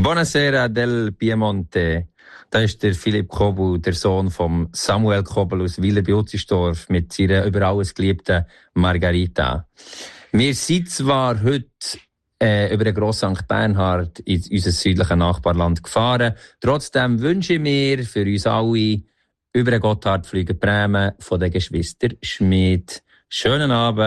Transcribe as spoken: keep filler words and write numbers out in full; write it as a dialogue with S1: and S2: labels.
S1: Buonasera del Piemonte. Da ist der Philipp Kobel, der Sohn von Samuel Kobel aus Wieler bei Utzenstorf mit seiner über alles geliebten Margarita. Wir sind zwar heute äh, über den Grossen Sankt Bernhard in unser südliches Nachbarland gefahren, trotzdem wünsche ich mir für uns alle über den Gotthard fliegen Bremen von den Geschwister Schmid. Schönen Abend.